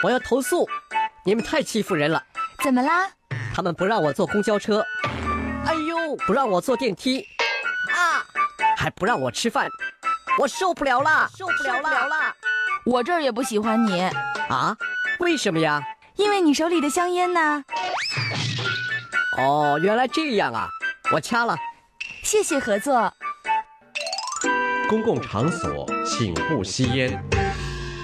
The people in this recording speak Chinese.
我要投诉，你们太欺负人了。 怎么啦？ 他们不让我坐公交车，哎呦，不让我坐电梯，啊，还不让我吃饭，我受不了了，受不了了。 我这儿也不喜欢你啊？为什么呀？ 因为你手里的香烟呢。 哦，原来这样啊，我掐了。 谢谢合作。 公共场所请勿吸烟。